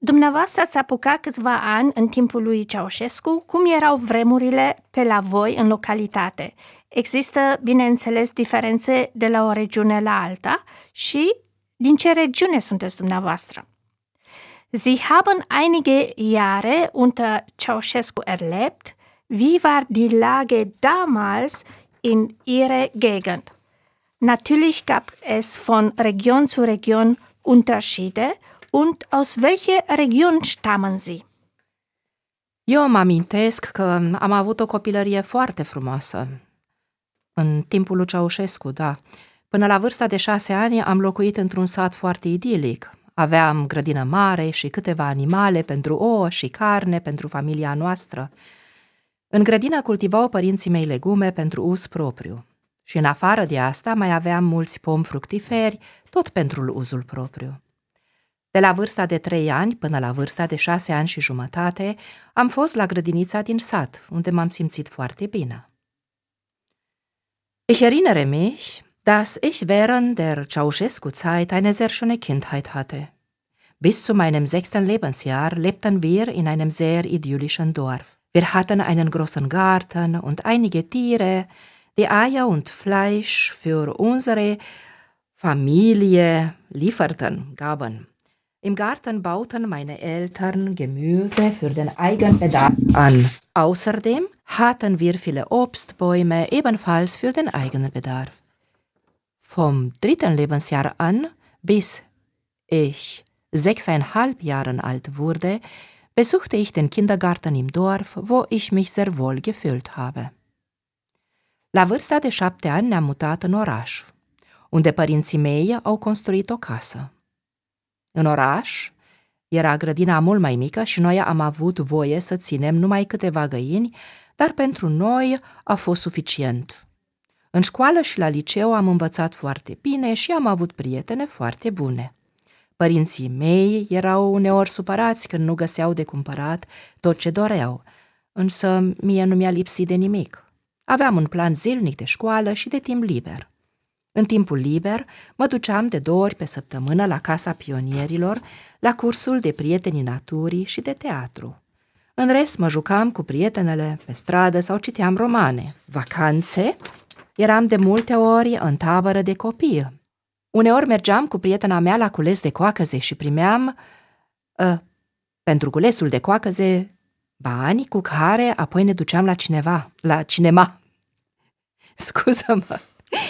Dumneavoastră ați apucat câțiva ani în timpul lui Ceaușescu. Cum erau vremurile pe la voi în localitate? Există, bineînțeles, diferențe de la o regiune la alta și din ce regiune sunteți dumneavoastră? Sie haben einige Jahre unter Ceaușescu erlebt. Wie war die Lage damals in Ihrer Gegend? Natürlich gab es von Region zu Region Unterschiede. Und aus welcher Region stammen Sie? Eu mă amintesc că am avut o copilărie foarte frumoasă. În timpul lui Ceaușescu, da. Până la vârsta de 6 ani am locuit într-un sat foarte idilic. Aveam grădină mare și câteva animale pentru ouă și carne pentru familia noastră. În grădină cultivau părinții mei legume pentru uz propriu. Și în afară de asta mai aveam mulți pomi fructiferi, tot pentru uzul propriu. De la vârsta de 3 ani până la vârsta de 6 ani și jumătate am fost la grădinița din sat, unde m-am simțit foarte bine. Ich erinnere mich, dass ich während der Ceaușescu-Zeit eine sehr schöne Kindheit hatte. Bis zu meinem 6. Lebensjahr lebten wir in einem sehr idyllischen Dorf. Wir hatten einen großen Garten und einige Tiere, die Eier und Fleisch für unsere Familie gaben. Im Garten bauten meine Eltern Gemüse für den Eigenbedarf an. Außerdem hatten wir viele Obstbäume, ebenfalls für den eigenen Bedarf. Vom 3. Lebensjahr an, bis ich 6,5 Jahre alt wurde, besuchte ich den Kindergarten im Dorf, wo ich mich sehr wohl gefühlt habe. La vârsta de 7 ani ne-am mutat în oraș, unde părinții mei au construit o casă. În oraș era grădina mult mai mică și noi am avut voie să ținem numai câteva găini, dar pentru noi a fost suficient. În școală și la liceu am învățat foarte bine și am avut prietene foarte bune. Părinții mei erau uneori supărați când nu găseau de cumpărat tot ce doreau, însă mie nu mi-a lipsit de nimic. Aveam un plan zilnic de școală și de timp liber. În timpul liber, mă duceam de 2 ori pe săptămână la Casa Pionierilor, la cursul de prietenii naturii și de teatru. În rest, mă jucam cu prietenele pe stradă sau citeam romane. Vacanțe? Eram de multe ori în tabără de copii. Uneori mergeam cu prietena mea la cules de coacăze și primeam, pentru culesul de coacăze, bani cu care apoi ne duceam la cinema. Scuză-mă.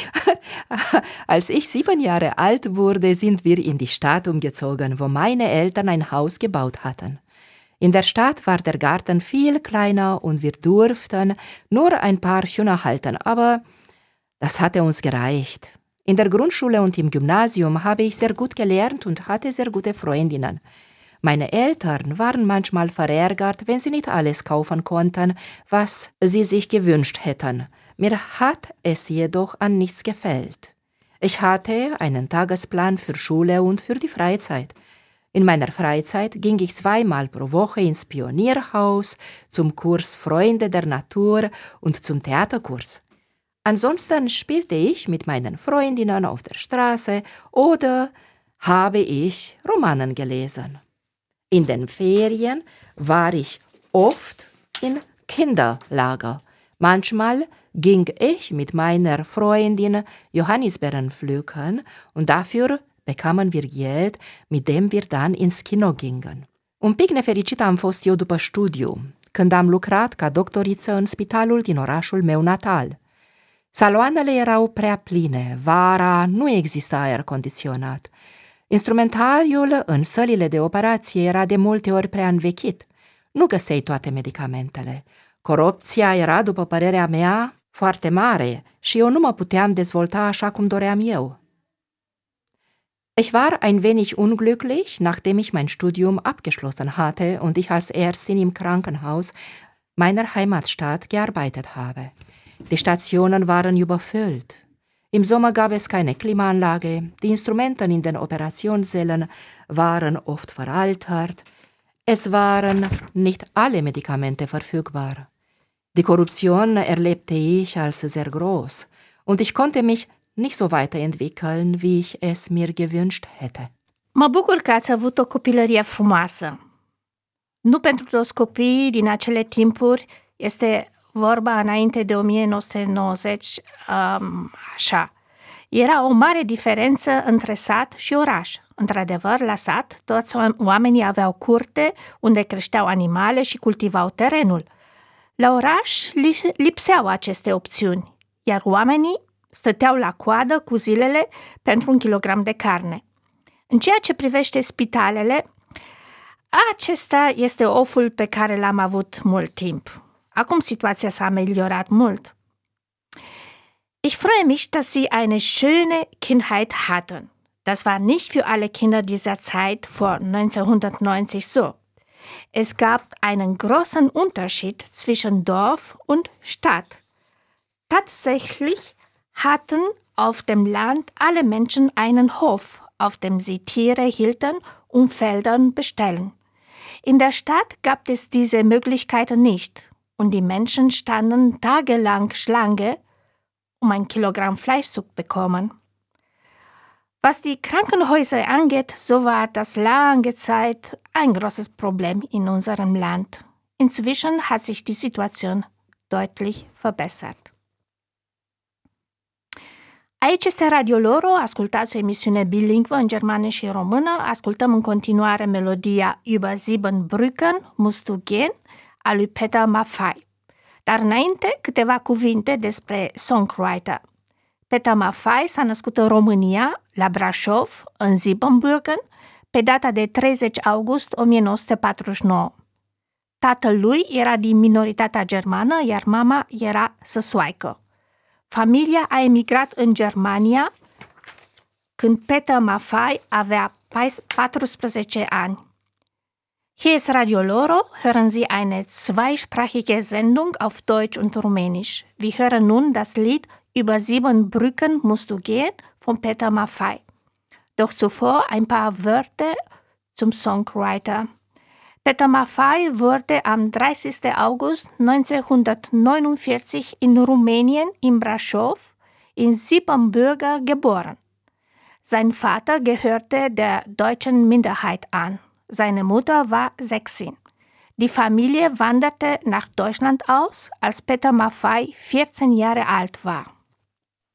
Als ich 7 Jahre alt wurde, sind wir in die Stadt umgezogen, wo meine Eltern ein Haus gebaut hatten. In der Stadt war der Garten viel kleiner und wir durften nur ein paar Hühner halten, aber das hatte uns gereicht. In der Grundschule und im Gymnasium habe ich sehr gut gelernt und hatte sehr gute Freundinnen. Meine Eltern waren manchmal verärgert, wenn sie nicht alles kaufen konnten, was sie sich gewünscht hätten. Mir hat es jedoch an nichts gefehlt. Ich hatte einen Tagesplan für Schule und für die Freizeit. In meiner Freizeit ging ich 2-mal pro Woche ins Pionierhaus, zum Kurs Freunde der Natur und zum Theaterkurs. Ansonsten spielte ich mit meinen Freundinnen auf der Straße oder habe ich Romanen gelesen. In den Ferien war ich oft in Kinderlager. Manchmal ging ich mit meiner Freundin Johannisbeeren pflücken und dafür bekamen wir Geld, mit dem wir dann ins Kino gingen. Un pic nefericită am fost eu după studiu, când am lucrat ca doctoriță în spitalul din orașul meu natal. Saloanele erau prea pline, vara nu exista aer condiționat. Instrumentariul în sălile de operație era de multe ori prea învechit. Nu găseai toate medicamentele. Corupția era, după părerea mea, foarte mare și eu nu mă puteam dezvolta așa cum doream eu. Ich war ein wenig unglücklich, nachdem ich mein Studium abgeschlossen hatte und ich als Ärztin im Krankenhaus meiner Heimatstadt gearbeitet habe. Die Stationen waren überfüllt. Im Sommer gab es keine Klimaanlage, die Instrumente in den Operationssälen waren oft veraltert, es waren nicht alle Medikamente verfügbar. Die Korruption erlebte ich als sehr groß und ich konnte mich nicht so weiterentwickeln, wie ich es mir gewünscht hätte. Mă bucur că ați avut o copilărie frumoasă. Nu pentru toți copiii din acele timpuri, este vorba înainte de 1990, așa. Era o mare diferență între sat și oraș. Într-adevăr, la sat, toți oamenii aveau curte unde creșteau animale și cultivau terenul. La oraș lipseau aceste opțiuni, iar oamenii stăteau la coadă cu zilele pentru 1 kilogram de carne. În ceea ce privește spitalele, acesta este oful pe care l-am avut mult timp. Acum situația s-a ameliorat mult. Ich freue mich, dass Sie eine schöne Kindheit hatten. Das war nicht für alle Kinder dieser Zeit vor 1990 so. Es gab einen großen Unterschied zwischen Dorf und Stadt. Tatsächlich hatten auf dem Land alle Menschen einen Hof, auf dem sie Tiere hielten und Feldern bestellen. In der Stadt gab es diese Möglichkeiten nicht und die Menschen standen tagelang Schlange, um 1 Kilogramm Fleisch zu bekommen. Was die Krankenhäuser angeht, so war das lange Zeit ein großes Problem in unserem Land. Inzwischen hat sich die Situation deutlich verbessert. Aici este Radio Loro, ascultați o emisiune bilingvă în germană și română. Ascultăm în continuare melodia Über 7 Brücken musst du gehen a lui Peter Maffay. Dar înainte, câteva cuvinte despre songwriter. Peter Maffay s-a născut în România, la Brașov, în Siebenbürgen, pe data de 30 august 1949. Tatăl lui era din minoritatea germană, iar mama era săsoaică. Familia a emigrat în Germania când Peter Maffay avea 14 ani. Hier ist Radio Loro, hören Sie eine zweisprachige Sendung auf Deutsch und Rumänisch. Wir hören nun das Lied Über 7 Brücken musst du gehen von Peter Maffay. Doch zuvor ein paar Wörter zum Songwriter. Peter Maffay wurde am 30. August 1949 in Rumänien in Brașov in Siebenbürgen geboren. Sein Vater gehörte der deutschen Minderheit an. Seine Mutter war Sächsin. Die Familie wanderte nach Deutschland aus, als Peter Maffay 14 Jahre alt war.